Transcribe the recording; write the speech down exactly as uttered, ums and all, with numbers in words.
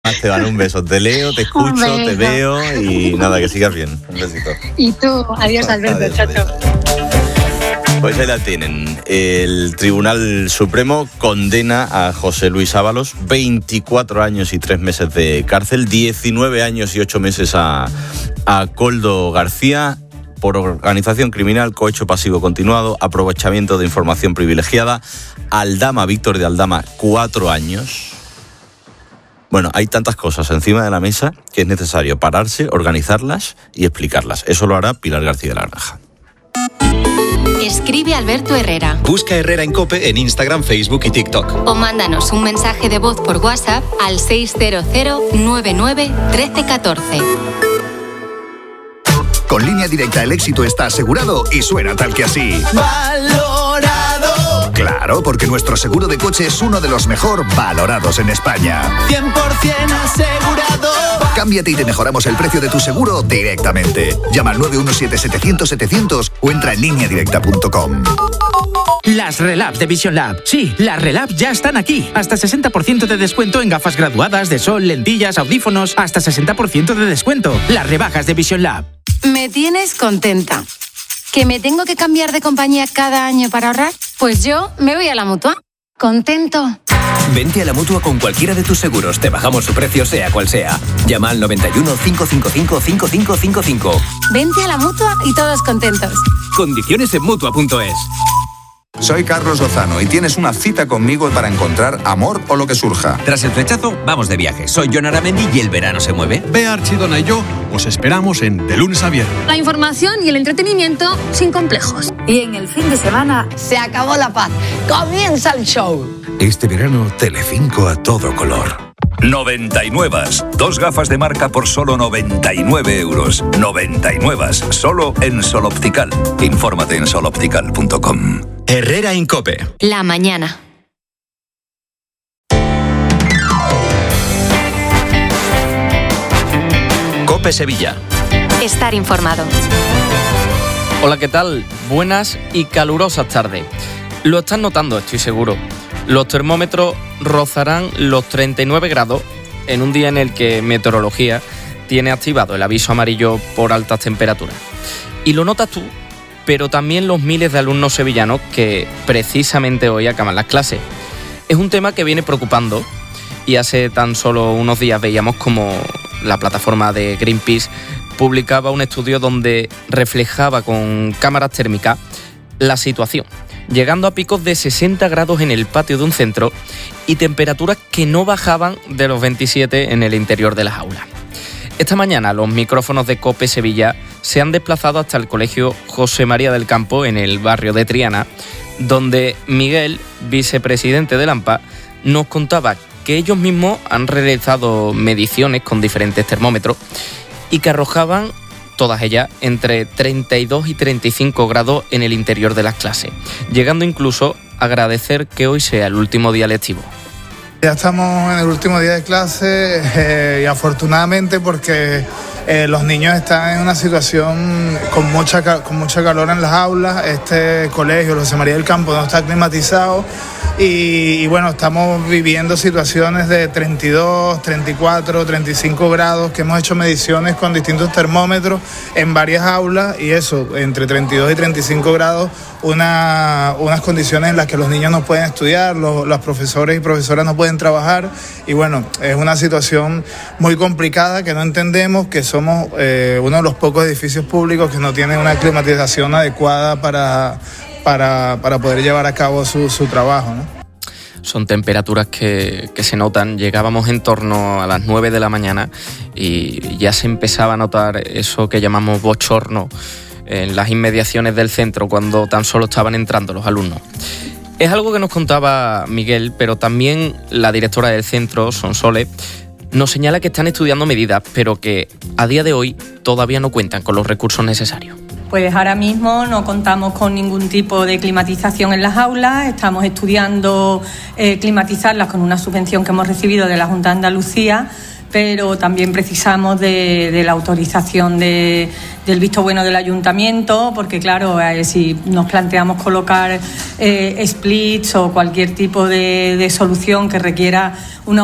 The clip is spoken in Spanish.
Esteban, un beso. Te leo, te escucho, te veo y nada, que sigas bien. Un besito. Y tú, adiós, Alberto, chao, chao. Pues ahí la tienen. El Tribunal Supremo condena a José Luis Ábalos veinticuatro años y tres meses de cárcel, diecinueve años y ocho meses a, a Koldo García por organización criminal, cohecho pasivo continuado, aprovechamiento de información privilegiada. Aldama, Víctor de Aldama, cuatro años. Bueno, hay tantas cosas encima de la mesa que es necesario pararse, organizarlas y explicarlas. Eso lo hará Pilar García de la Granja. Escribe Alberto Herrera. Busca Herrera en COPE en Instagram, Facebook y TikTok. O mándanos un mensaje de voz por WhatsApp al seis cero cero nueve nueve uno tres uno cuatro. Con Línea Directa el éxito está asegurado y suena tal que así. ¡Valorado! Claro, porque nuestro seguro de coche es uno de los mejor valorados en España. cien por ciento asegurado. Cámbiate y te mejoramos el precio de tu seguro directamente. Llama al nueve uno siete setecientos setecientos o entra en línea directa punto com. Las Relabs de Vision Lab. Sí, las Relabs ya están aquí. Hasta sesenta por ciento de descuento en gafas graduadas, de sol, lentillas, audífonos. Hasta sesenta por ciento de descuento. Las rebajas de Vision Lab. Me tienes contenta. ¿Que me tengo que cambiar de compañía cada año para ahorrar? Pues yo me voy a la Mutua. Contento. Vente a la Mutua con cualquiera de tus seguros. Te bajamos su precio sea cual sea. Llama al noventa y uno, cinco cinco cinco, cinco cinco cinco cinco. Vente a la Mutua y todos contentos. Condiciones en Mutua punto es. Soy Carlos Lozano y tienes una cita conmigo para encontrar amor o lo que surja. Tras el flechazo, vamos de viaje. Soy Jon Aramendi y el verano se mueve. Bea Archidona y yo os esperamos en De Lunes a Viernes. La información y el entretenimiento sin complejos. Y en el fin de semana se acabó la paz. Comienza el show. Este verano, Telecinco a todo color. noventa y nueve. Dos gafas de marca por solo noventa y nueve euros. noventa y nueve. Solo en Sol Optical. Infórmate en sol optical punto com. Herrera en COPE. La mañana. COPE Sevilla. Estar informado. Hola, ¿qué tal? Buenas y calurosas tardes. Lo están notando, estoy seguro. Los termómetros rozarán los treinta y nueve grados en un día en el que Meteorología tiene activado el aviso amarillo por altas temperaturas. Y lo notas tú, pero también los miles de alumnos sevillanos que precisamente hoy acaban las clases. Es un tema que viene preocupando y hace tan solo unos días veíamos como la plataforma de Greenpeace publicaba un estudio donde reflejaba con cámaras térmicas la situación, llegando a picos de sesenta grados en el patio de un centro y temperaturas que no bajaban de los veintisiete en el interior de las aulas. Esta mañana los micrófonos de COPE Sevilla se han desplazado hasta el colegio José María del Campo en el barrio de Triana, donde Miguel, vicepresidente del AMPA, nos contaba que ellos mismos han realizado mediciones con diferentes termómetros y que arrojaban todas ellas entre treinta y dos y treinta y cinco grados en el interior de las clases, llegando incluso a agradecer que hoy sea el último día lectivo. Ya estamos en el último día de clase eh, y afortunadamente porque eh, los niños están en una situación con mucha, con mucha calor en las aulas. Este colegio, José María del Campo, no está climatizado y, y bueno, estamos viviendo situaciones de treinta y dos, treinta y cuatro, treinta y cinco grados, que hemos hecho mediciones con distintos termómetros en varias aulas y eso, entre treinta y dos y treinta y cinco grados, una, unas condiciones en las que los niños no pueden estudiar, los, los profesores y profesoras no pueden trabajar y bueno, es una situación muy complicada que no entendemos, que somos eh, uno de los pocos edificios públicos que no tienen una climatización adecuada para, para, para poder llevar a cabo su, su trabajo, ¿no? Son temperaturas que, que se notan. Llegábamos en torno a las nueve de la mañana y ya se empezaba a notar eso que llamamos bochorno en las inmediaciones del centro cuando tan solo estaban entrando los alumnos. Es algo que nos contaba Miguel, pero también la directora del centro, Sonsoles, nos señala que están estudiando medidas, pero que a día de hoy todavía no cuentan con los recursos necesarios. Pues ahora mismo no contamos con ningún tipo de climatización en las aulas, estamos estudiando eh, climatizarlas con una subvención que hemos recibido de la Junta de Andalucía, pero también precisamos de, de la autorización de, del visto bueno del ayuntamiento, porque claro, eh, si nos planteamos colocar eh, splits o cualquier tipo de, de solución que requiera una